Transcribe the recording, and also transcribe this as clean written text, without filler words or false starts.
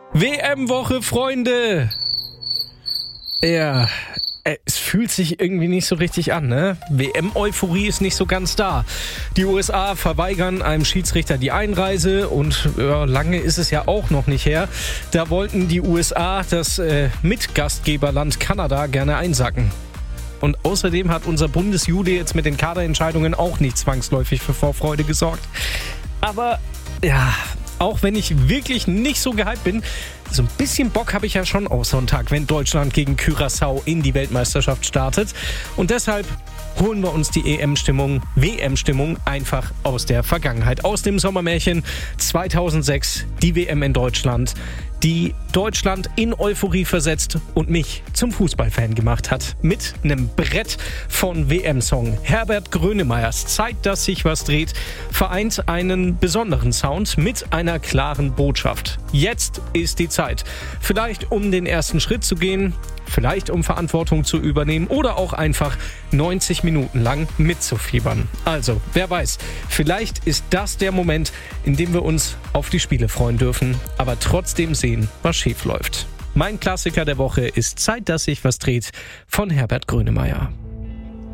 WM-Woche, Freunde! Ja, es fühlt sich irgendwie nicht so richtig an, ne? WM-Euphorie ist nicht so ganz da. Die USA verweigern einem Schiedsrichter die Einreise und lange ist es ja auch noch nicht her. Da wollten die USA das Mitgastgeberland Kanada gerne einsacken. Und außerdem hat unser Bundesjude jetzt mit den Kaderentscheidungen auch nicht zwangsläufig für Vorfreude gesorgt. Aber ja, auch wenn ich wirklich nicht so gehypt bin, so ein bisschen Bock habe ich ja schon auf Sonntag, wenn Deutschland gegen Curaçao in die Weltmeisterschaft startet. Und deshalb holen wir uns die WM-Stimmung einfach aus der Vergangenheit. Aus dem Sommermärchen 2006, die WM in Deutschland, die Deutschland in Euphorie versetzt und mich zum Fußballfan gemacht hat. Mit einem Brett von WM-Song. Herbert Grönemeyers Zeit, dass sich was dreht, vereint einen besonderen Sound mit einer klaren Botschaft. Jetzt ist die Zeit. Vielleicht um den ersten Schritt zu gehen, vielleicht um Verantwortung zu übernehmen oder auch einfach 90 Minuten lang mitzufiebern. Also, wer weiß, vielleicht ist das der Moment, in dem wir uns auf die Spiele freuen dürfen, aber trotzdem sehen, was schief läuft. Mein Klassiker der Woche ist Zeit, dass sich was dreht von Herbert Grönemeyer.